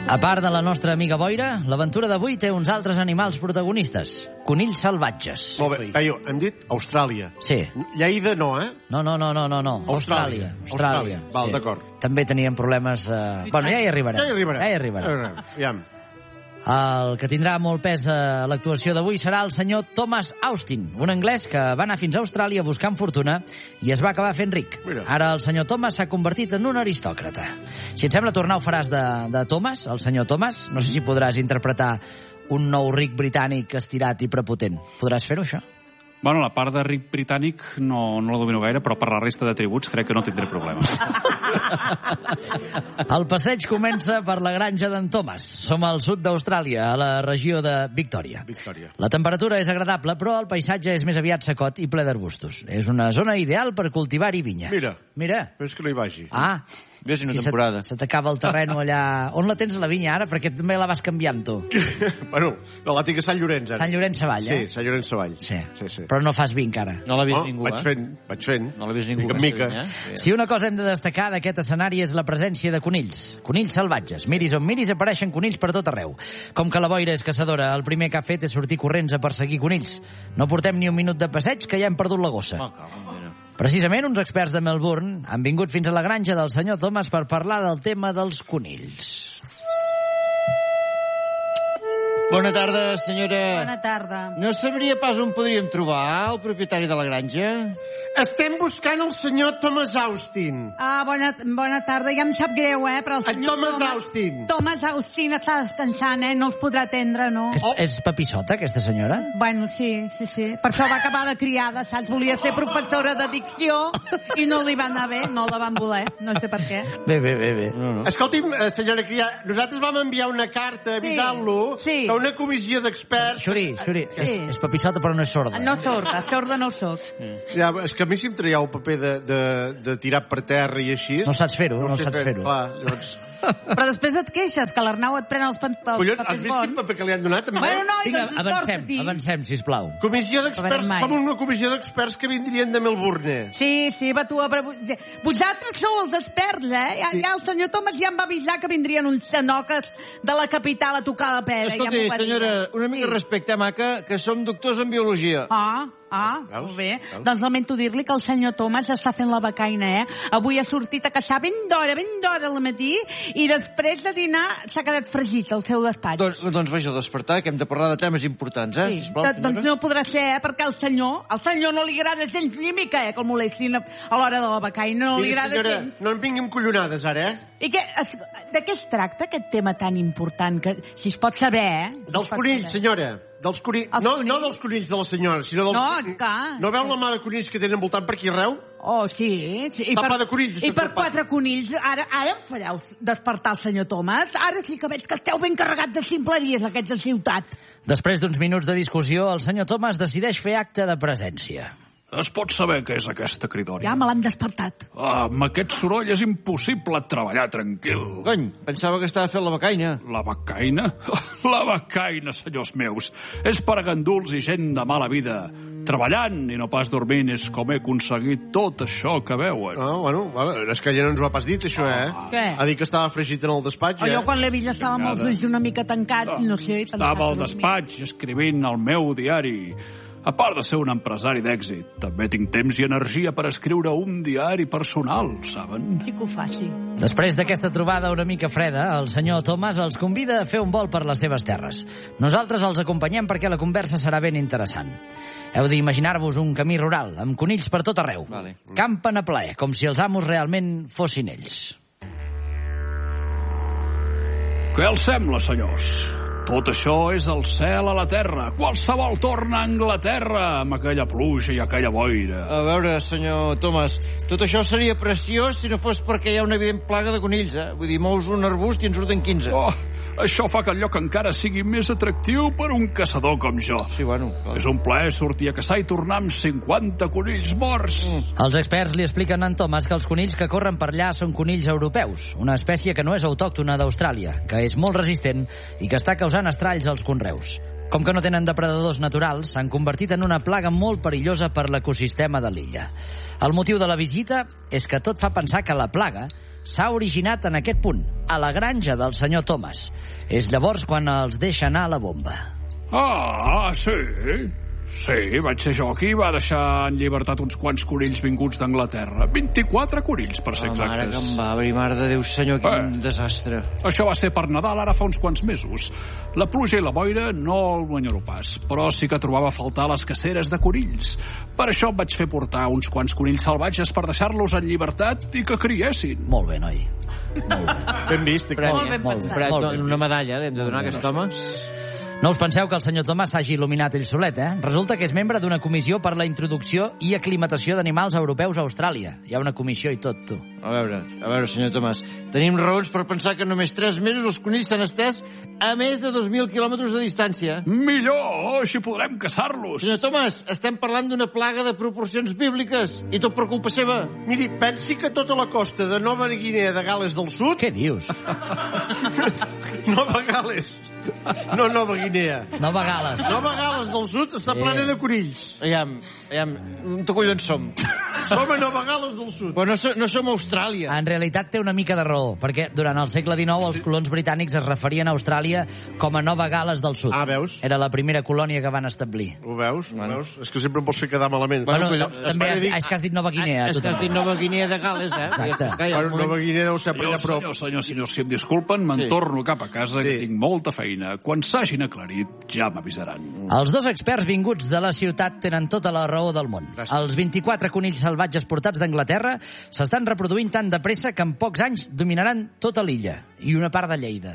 A part de la nostra amiga boira, l'aventura d'avui té uns altres animals protagonistes. Conills salvatges. Molt bé, hem dit Austràlia. Sí. Lleida no, eh? No. Austràlia. Val, sí. d'acord. També tenien problemes... Bueno, ja hi arribarem. Aviam. El que tindrà molt pes a l'actuació d'avui serà el senyor Thomas Austin, un anglès que va anar fins a Austràlia buscant fortuna i es va acabar fent ric. Mira. Ara el senyor Thomas s'ha convertit en un aristòcrata. Si et sembla, tornar ho faràs de Thomas, el senyor Thomas. No sé si podràs interpretar un nou ric britànic estirat i prepotent. Podràs fer-ho, això? Bueno, la part de ric britànic no la domino gaire, però per la resta d'atributs crec que no tindré problemes. El passeig comença per la granja d'en Thomas. Som al sud d'Austràlia, a la regió de Victòria. La temperatura és agradable, però el paisatge és més aviat secot i ple d'arbustos. És una zona ideal per cultivar-hi vinya. Mira. Però és que no hi vagi. Ah, Ves una temporada. Se t'acaba el terreno allà... On la tens, la vinya, ara? Perquè també la vas canviant, tu. Bueno, no, la tinc a Sant Llorenç, ara. Sant Llorenç Savall, Sí, Sant Llorenç Savall. Sí. Però no fas vi encara. No l'ha vist ningú, vaig fent. No l'ha vist ningú. Mica. Si una cosa hem de destacar d'aquest escenari és la presència de conills. Conills salvatges. Miris on miris, apareixen conills per tot arreu. Com que la boira és caçadora, el primer que ha fet és sortir corrents a perseguir conills. No portem ni un minut de passeig que ja hem perdut la gossa. Precisament, uns experts de Melbourne han vingut fins a la granja del senyor Thomas per parlar del tema dels conills. Bona tarda, senyora. Bona tarda. No sabria pas on podríem trobar el propietari de la granja? Estem buscant el senyor Thomas Austin. Bona tarda. Ja em sap greu, però el senyor Thomas Austin. Thomas Austin està descansant, No els podrà atendre, no? És papissota, aquesta senyora? Bueno, sí. Per això va acabar de criada, saps? Volia ser professora de dicció i no li va anar bé, no la van voler. No sé per què. Bé. No. Escolti'm, senyora criada, nosaltres vam enviar una carta avisant-lo que una comissió d'experts... Xuri, és papissota però no és sorda. No sorda no soc. Ja, és que a mi si em traieu el paper de tirar per terra i així... No saps fer-ho, no saps fer-ho. Clar, llavors... Però després et queixes, que l'Arnau et pren els papers Collons, has vist quin paper que li han donat? Bueno, no, Vinga, avancem, sisplau. Comissió d'experts, som una comissió d'experts que vindrien de Melbourne. Sí, va tu... Vosaltres sou els experts, Ja el senyor Thomas ja em va avisar que vindrien uns xenoques de la capital a tocar la pedra. Escolti, senyora, una mica respecte, maca, que som doctors en biologia. Molt bé. Doncs lamento dir-li que el senyor Thomas està fent la becaina, Avui ha sortit a caçar ben d'hora al matí i després de dinar s'ha quedat fregit al seu despatx. Doncs vaig a despertar, que hem de parlar de temes importants, Sisplau, doncs no podrà ser, perquè al senyor no li agrada gens ni mica, que el molestin a l'hora de la becaina. No li agrada gens. No en vinguin collonades, ara, I de què es tracta, aquest tema tan important, que si es pot saber, Dels conills, senyora. Dels conills. No dels conills de la senyora, sinó dels... No veu la mà de conills que tenen voltant per aquí arreu? Oh, sí. I per 4 conills. Ara em fareu despertar el senyor Thomas. Ara sí que veig que esteu ben carregat de ximpleries, aquests de ciutat. Després d'uns minuts de discussió, el senyor Thomas decideix fer acte de presència. Es pot saber què és aquesta cridòria? Ja me l'han despertat. Amb aquest soroll és impossible treballar tranquil. Cony, pensava que estava fent la becaina. La becaina? La becaina, senyors meus. És per a ganduls i gent de mala vida. Treballant i no pas dormint és com he aconseguit tot això que veuen. És que ella no ens ho ha pas dit, això, Què? Ha dit que estava fregit en el despatx, Jo quan l'he vist estava amb els ulls una mica tancats, no sé. Estava al despatx escrivint el meu diari. A part de ser un empresari d'èxit, també tinc temps i energia per escriure un diari personal, saben? Sí que ho faci. Després d'aquesta trobada una mica freda, el senyor Thomas els convida a fer un vol per les seves terres. Nosaltres els acompanyem perquè la conversa serà ben interessant. Heu d'imaginar-vos un camí rural, amb conills per tot arreu. Campen a plaer, com si els amos realment fossin ells. Què els sembla, senyors? Tot això és el cel a la terra. Qualsevol torna a Anglaterra amb aquella pluja i aquella boira. A veure, senyor Thomas, tot això seria preciós si no fos perquè hi ha una evident plaga de conills, Vull dir, mous un arbust i en surten 15. Això fa que el lloc encara sigui més atractiu per un caçador com jo. Sí, bueno. És un plaer sortir a caçar i tornar amb 50 conills morts. Els experts li expliquen a en Thomas que els conills que corren per allà són conills europeus, una espècie que no és autòctona d'Austràlia, que és molt resistent i que està causant estralls als conreus. Com que no tenen depredadors naturals, s'han convertit en una plaga molt perillosa per l'ecosistema de l'illa. El motiu de la visita és que tot fa pensar que la plaga s'ha originat en aquest punt, a la granja del senyor Thomas. És llavors quan els deixa anar a la bomba. Ah, sí? Sí, vaig ser jo qui va deixar en llibertat uns quants conills vinguts d'Anglaterra. 24 conills, per ser exactes. Mare que em va obrir, mare de Déu, senyor, quin desastre. Això va ser per Nadal, ara fa uns quants mesos. La pluja i la boira no el guanyarò pas, però sí que trobava a faltar les caceres de conills. Per això em vaig fer portar uns quants conills salvatges per deixar-los en llibertat i que criessin. Molt bé, noi. Molt bé. Ben vist. Molt ben pensat. Una medalla hem de donar a aquest home. No us penseu que el senyor Thomas s'hagi il·luminat ell solet, eh? Resulta que és membre d'una comissió per la introducció i aclimatació d'animals europeus a Austràlia. Hi ha una comissió i tot, tu. A veure, senyor Tomàs, tenim raons per pensar que només 3 mesos els conills s'han estès a més de 2.000 quilòmetres de distància. Millor, així podrem caçar-los. Senyor Tomàs, estem parlant d'una plaga de proporcions bíbliques i tot per culpa seva. Miri, pensi que tota la costa de Nova Guinea de Gal·les del Sud... Què dius? Nova Gal·les. No Nova Guinea. Nova Gal·les. Nova Gal·les del Sud està plena de conills. Aviam, on collons som? Som a Nova Gal·les del Sud. Però no som a Austràlia. En realitat té una mica de raó, perquè durant el segle XIX els colons britànics es referien a Austràlia com a Nova Gal·les del Sud. Ah, veus? Era la primera colònia que van establir. Ho veus? Veus? És que sempre em vols fer quedar malament. Bueno, també és que has dit Nova Guinea. És que has dit Nova Guinea de Gal·les, Bueno, Nova Guinea deu ser per allà prop. Senyor, si em disculpen, me'n torno cap a casa, que tinc molta feina. Quan s'hagin aclarit, ja m'avisaran. Els dos experts vinguts de la ciutat tenen tota la raó del món. Els 24 conills salvatges portats d'Anglaterra s'estan reproduint tan de pressa que en pocs anys dominaran tota l'illa i una part de Lleida.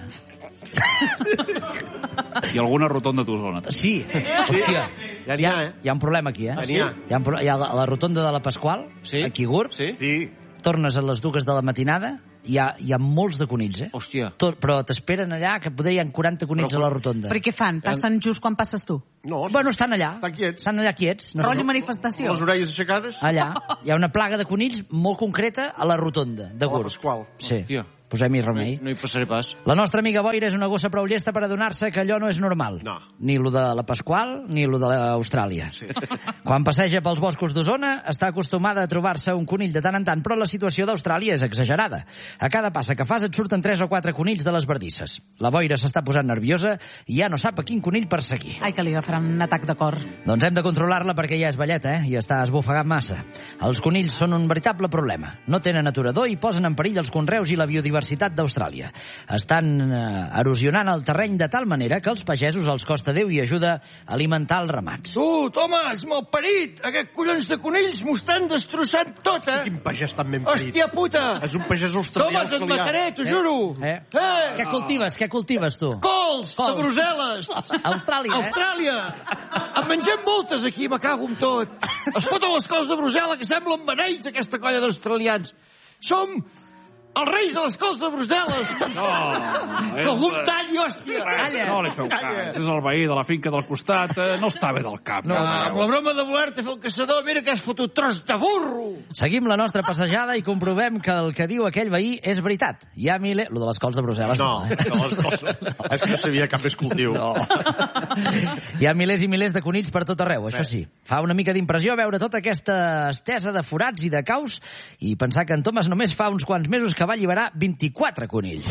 I alguna rotonda d'Osona. Sí, hòstia. Hi ha un problema aquí, eh? Hi ha la rotonda de la Pasqual, aquí a Gurb. Sí. Tornes a les 2 de la matinada, hi ha molts de conills, eh? Hòstia. Però t'esperen allà, que poder hi ha 40 conills a la rotonda. Per què fan? Passen just quan passes tu? No. Bueno, estan allà. Estan quiets. Estan allà quiets. Rotllo manifestació. Les orelles aixecades. Allà. Hi ha una plaga de conills molt concreta a la rotonda de Gurb. Pasqual. Sí. Posem-hi remei. No hi passaré pas. La nostra amiga Boira és una gossa prou llesta per adonar-se que allò no és normal. No. Ni lo de la Pasqual, ni lo de l'Austràlia. Sí. Quan passeja pels boscos d'Osona, està acostumada a trobar-se un conill de tant en tant, però la situació d'Austràlia és exagerada. A cada passa que fas et surten 3 o 4 conills de les bardisses. La Boira s'està posant nerviosa i ja no sap a quin conill perseguir. Ai, que li agafaran un atac de cor. Doncs hem de controlar-la perquè ja és velleta, i està esbufegant massa. Els conills són un veritable problema. No tenen aturador i posen en perill els conreus i la biodiversitat d'Austràlia. Estan erosionant el terreny de tal manera que als pagesos els costa Déu i ajuda a alimentar els ramats. Tu, Tomàs, malparit! Aquests collons de conills m'ho estan destrossant tot, eh? Quin pagès tan ben parit. Hòstia puta! És un pagès australià. Tomàs, et mataré, t'ho juro! Què cultives, tu? Cols de Brussel·les! Austràlia, Austràlia! En mengem moltes aquí, me cago en tot. Es foten les cols de Brussel·les que semblen beneits, aquesta colla d'australians. Som els reis de les cols de Brussel·les. No, que algun talli, hòstia. No li feu cas. És el veí de la finca del costat. No està bé del cap. No, amb la broma de voler-te fer el caçador, mira que has fotut tros de burro. Seguim la nostra passejada i comprovem que el que diu aquell veí és veritat. Hi ha lo de les cols de Brussel·les. No, les cols. És que no sabia cap més cultiu. No. Hi ha milers i milers de conills per tot arreu, això sí. Fa una mica d'impressió veure tota aquesta estesa de forats i de caus i pensar que en Thomas només fa uns quants mesos que va alliberar 24 conills.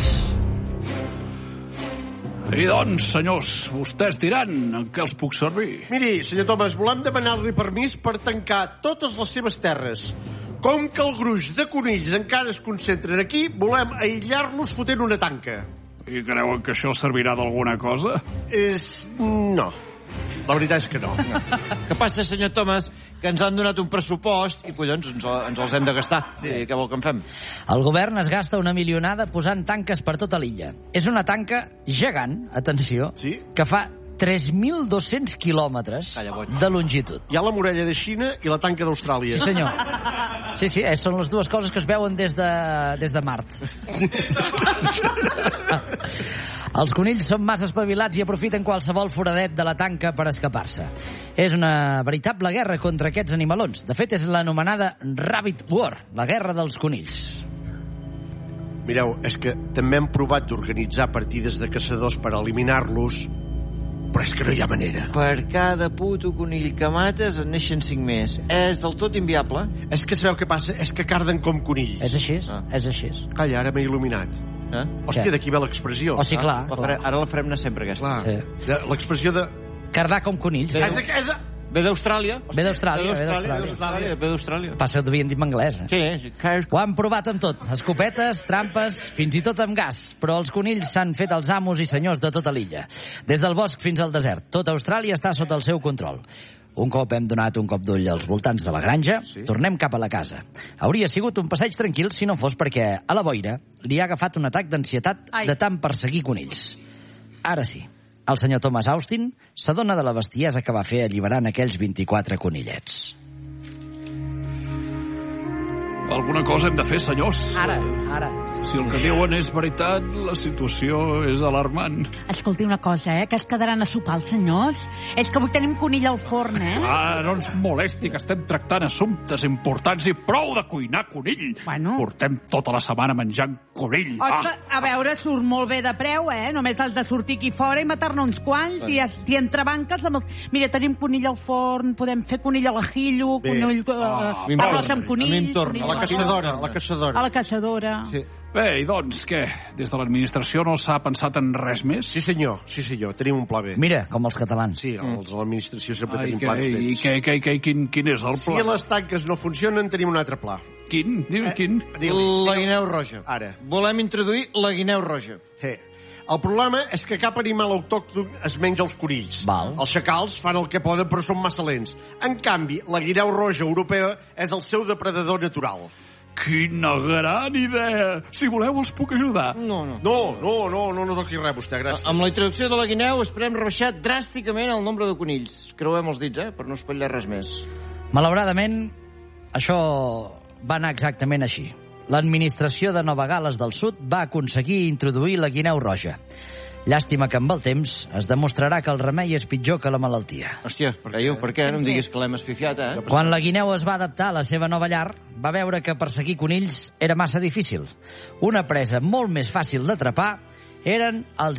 I doncs, senyors, vostès diran en què els puc servir. Miri, senyor Thomas, volem demanar-li permís per tancar totes les seves terres. Com que el gruix de conills encara es concentren aquí, volem aïllar-los fotent una tanca. I creuen que això servirà d'alguna cosa? No. La veritat és que no. Què passa, senyor Thomas? Que ens han donat un pressupost i, collons, ens els hem de gastar. Sí. Què vol que en fem? El govern es gasta una milionada posant tanques per tota l'illa. És una tanca gegant, atenció, que fa 3.200 quilòmetres de longitud. Hi ha la muralla de Xina i la tanca d'Austràlia. Sí, senyor. Sí, són les dues coses que es veuen des de Mart. Els conills són massa espavilats i aprofiten qualsevol foradet de la tanca per escapar-se. És una veritable guerra contra aquests animalons. De fet, és l'anomenada Rabbit War, la guerra dels conills. Mireu, és que també hem provat d'organitzar partides de caçadors per eliminar-los, però és que no hi ha manera. Per cada puto conill que mates en neixen 5 més. És del tot inviable. És que sabeu què passa? És que carden com conills. És així, és així. Calla, ara m'he il·luminat. Hòstia, d'aquí ve l'expressió. Oh, sí, clar. Ara la farem anar sempre, aquesta. Clar. L'expressió de... Cardar com conills. Ve d'Austràlia. Ve d'Austràlia. Passa, ho devien dir en anglès. Sí. Ho han provat amb tot. Escopetes, trampes, fins i tot amb gas. Però els conills s'han fet els amos i senyors de tota l'illa. Des del bosc fins al desert. Tota Austràlia està sota el seu control. Un cop hem donat un cop d'ull als voltants de la granja, tornem cap a la casa. Hauria sigut un passeig tranquil si no fos perquè a la boira li ha agafat un atac d'ansietat de tant perseguir conills. Ara sí, el senyor Thomas Austin s'adona de la bestiesa que va fer alliberant aquells 24 conillets. Alguna cosa hem de fer, senyors. Ara. Si el que diuen és veritat, la situació és alarmant. Escolti una cosa, que es quedaran a sopar els senyors? És que avui tenim conill al forn, No ens molesti, que estem tractant assumptes importants i prou de cuinar conill. Bueno. Portem tota la setmana menjant conill. Ostres, a veure, surt molt bé de preu, Només has de sortir aquí fora i matar-ne uns quants i t'hi entrebanques amb Mira, tenim conill al forn, podem fer conill a l'ajillo, conill... arròs amb conill... A la caçadora. A la caçadora. Sí. Bé, i doncs, què? Des de l'administració no s'ha pensat en res més? Sí, senyor. Tenim un pla B. Mira, com els catalans. Sí, els de l'administració sempre tenim plans fets. I quin és el pla? Si les tanques no funcionen, tenim un altre pla. Quin? Quin? La guineu roja. Ara. Volem introduir la guineu roja. El problema és que cap animal autòcton es menja els conills. Els xacals fan el que poden, però són massa lents. En canvi, la guineu roja europea és el seu depredador natural. Quina gran idea! Si voleu, els puc ajudar. No toqui res, vostè, gràcies. Amb la introducció de la guineu esperem rebaixar dràsticament el nombre de conills. Creuem els dits, per no espatllar res més. Malauradament, això va anar exactament així. L'administració de Nova Gal·les del Sud va aconseguir introduir la guineu roja. Llàstima que amb el temps es demostrarà que el remei és pitjor que la malaltia. Hòstia, per què? No em diguis que l'hem espifiat, Quan la guineu es va adaptar a la seva nova llar, va veure que perseguir conills era massa difícil. Una presa molt més fàcil d'atrapar eren els